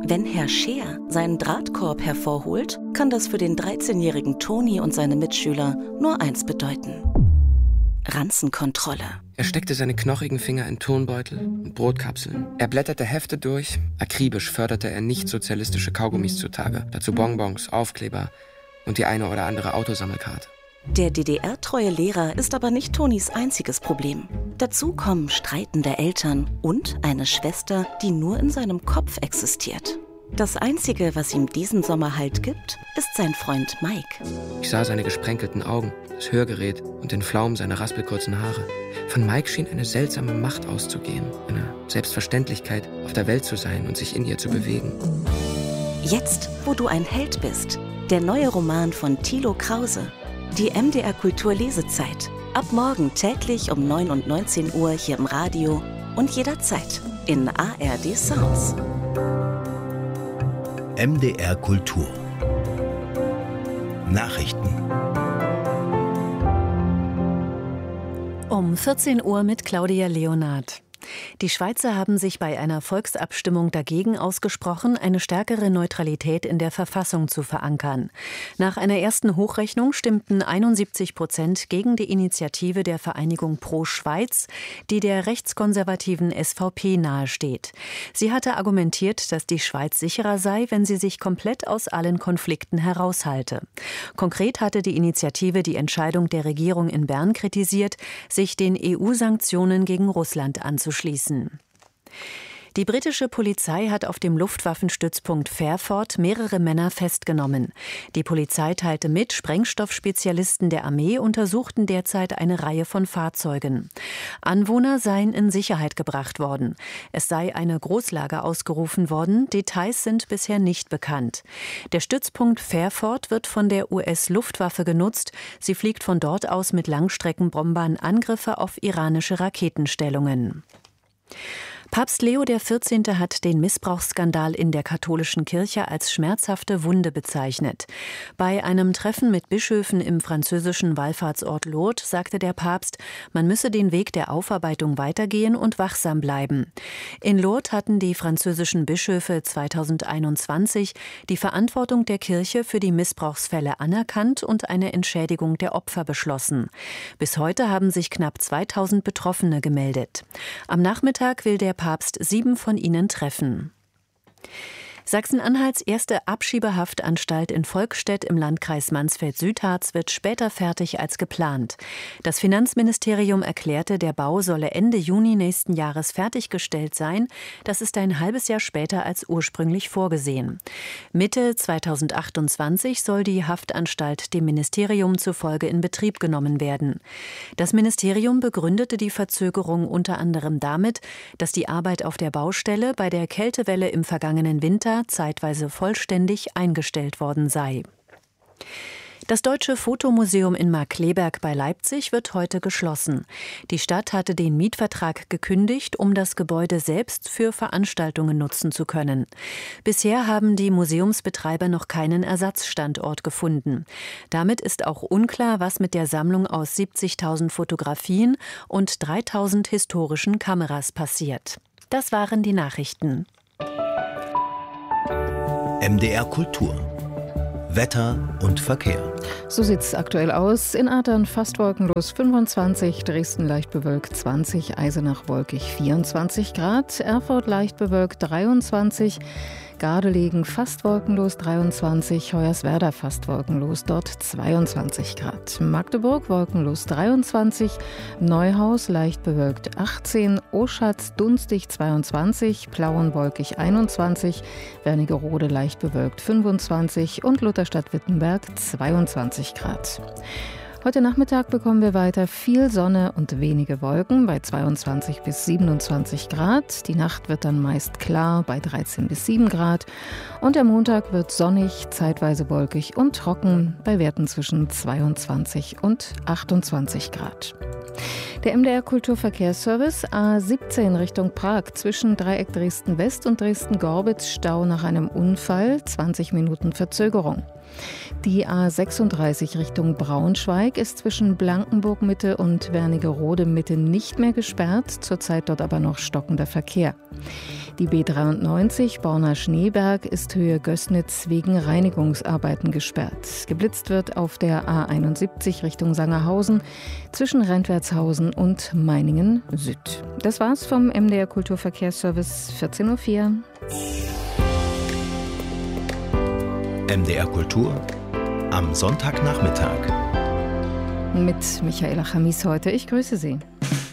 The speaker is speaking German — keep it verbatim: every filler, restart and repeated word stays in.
Wenn Herr Scheer seinen Drahtkorb hervorholt, kann das für den dreizehnjährigen Toni und seine Mitschüler nur eins bedeuten: Ranzenkontrolle. Er steckte seine knochigen Finger in Turnbeutel und Brotkapseln. Er blätterte Hefte durch. Akribisch förderte er nicht-sozialistische Kaugummis zutage. Dazu Bonbons, Aufkleber und die eine oder andere Autosammelkarte. Der D D R-treue Lehrer ist aber nicht Tonis einziges Problem. Dazu kommen streitende Eltern und eine Schwester, die nur in seinem Kopf existiert. Das Einzige, was ihm diesen Sommer Halt gibt, ist sein Freund Mike. Ich sah seine gesprenkelten Augen, das Hörgerät und den Flaum seiner raspelkurzen Haare. Von Mike schien eine seltsame Macht auszugehen, eine Selbstverständlichkeit, auf der Welt zu sein und sich in ihr zu bewegen. Jetzt, wo du ein Held bist, der neue Roman von Thilo Krause. Die M D R Kultur Lesezeit. Ab morgen täglich um neun und neunzehn Uhr hier im Radio und jederzeit in A R D Sounds. M D R Kultur Nachrichten. Um vierzehn Uhr mit Claudia Leonard. Die Schweizer haben sich bei einer Volksabstimmung dagegen ausgesprochen, eine stärkere Neutralität in der Verfassung zu verankern. Nach einer ersten Hochrechnung stimmten einundsiebzig Prozent gegen die Initiative der Vereinigung Pro Schweiz, die der rechtskonservativen S V P nahesteht. Sie hatte argumentiert, dass die Schweiz sicherer sei, wenn sie sich komplett aus allen Konflikten heraushalte. Konkret hatte die Initiative die Entscheidung der Regierung in Bern kritisiert, sich den E U-Sanktionen gegen Russland anzuschließen. Schließen. Die britische Polizei hat auf dem Luftwaffenstützpunkt Fairford mehrere Männer festgenommen. Die Polizei teilte mit, Sprengstoffspezialisten der Armee untersuchten derzeit eine Reihe von Fahrzeugen. Anwohner seien in Sicherheit gebracht worden. Es sei eine Großlage ausgerufen worden. Details sind bisher nicht bekannt. Der Stützpunkt Fairford wird von der U S-Luftwaffe genutzt. Sie fliegt von dort aus mit Langstreckenbombern Angriffe auf iranische Raketenstellungen. Papst Leo der Vierzehnte hat den Missbrauchsskandal in der katholischen Kirche als schmerzhafte Wunde bezeichnet. Bei einem Treffen mit Bischöfen im französischen Wallfahrtsort Lourdes sagte der Papst, man müsse den Weg der Aufarbeitung weitergehen und wachsam bleiben. In Lourdes hatten die französischen Bischöfe zweitausendeinundzwanzig die Verantwortung der Kirche für die Missbrauchsfälle anerkannt und eine Entschädigung der Opfer beschlossen. Bis heute haben sich knapp zweitausend Betroffene gemeldet. Am Nachmittag will der Papst sieben von ihnen treffen. Sachsen-Anhalts erste Abschiebehaftanstalt in Volkstedt im Landkreis Mansfeld-Südharz wird später fertig als geplant. Das Finanzministerium erklärte, der Bau solle Ende Juni nächsten Jahres fertiggestellt sein. Das ist ein halbes Jahr später als ursprünglich vorgesehen. Mitte zweitausendachtundzwanzig soll die Haftanstalt dem Ministerium zufolge in Betrieb genommen werden. Das Ministerium begründete die Verzögerung unter anderem damit, dass die Arbeit auf der Baustelle bei der Kältewelle im vergangenen Winter zeitweise vollständig eingestellt worden sei. Das Deutsche Fotomuseum in Markkleeberg bei Leipzig wird heute geschlossen. Die Stadt hatte den Mietvertrag gekündigt, um das Gebäude selbst für Veranstaltungen nutzen zu können. Bisher haben die Museumsbetreiber noch keinen Ersatzstandort gefunden. Damit ist auch unklar, was mit der Sammlung aus siebzigtausend Fotografien und dreitausend historischen Kameras passiert. Das waren die Nachrichten. M D R Kultur. Wetter und Verkehr. So sieht es aktuell aus. In Adern fast wolkenlos fünfundzwanzig, Dresden leicht bewölkt zwanzig, Eisenach wolkig vierundzwanzig Grad, Erfurt leicht bewölkt dreiundzwanzig, Gardelegen fast wolkenlos dreiundzwanzig, Hoyerswerda fast wolkenlos, dort zweiundzwanzig Grad. Magdeburg wolkenlos dreiundzwanzig, Neuhaus leicht bewölkt achtzehn, Oschatz dunstig zweiundzwanzig, Plauen wolkig einundzwanzig, Wernigerode leicht bewölkt fünfundzwanzig und Lutherstadt-Wittenberg zweiundzwanzig Grad. Heute Nachmittag bekommen wir weiter viel Sonne und wenige Wolken bei zweiundzwanzig bis siebenundzwanzig Grad. Die Nacht wird dann meist klar bei dreizehn bis sieben Grad. Und der Montag wird sonnig, zeitweise wolkig und trocken bei Werten zwischen zweiundzwanzig und achtundzwanzig Grad. Der M D R Kulturverkehrsservice A siebzehn Richtung Prag zwischen Dreieck Dresden West und Dresden-Gorbitz Stau nach einem Unfall, zwanzig Minuten Verzögerung. Die A sechsunddreißig Richtung Braunschweig ist zwischen Blankenburg Mitte und Wernigerode Mitte nicht mehr gesperrt, zurzeit dort aber noch stockender Verkehr. Die B dreiundneunzig Borna-Schneeberg ist Höhe Gößnitz wegen Reinigungsarbeiten gesperrt. Geblitzt wird auf der A einundsiebzig Richtung Sangerhausen zwischen Rentwertshausen und Meiningen Süd. Das war's vom M D R Kulturverkehrsservice, vierzehn Uhr vier. M D R Kultur am Sonntagnachmittag. Mit Michaela Chamis heute. Ich grüße Sie.